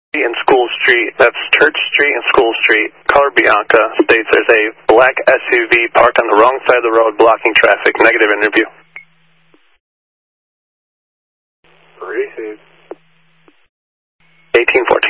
and School Street, that's Church Street and School Street. Caller Bianca states there's a black SUV parked on the wrong side of the road blocking traffic. Negative interview. Received. 1814.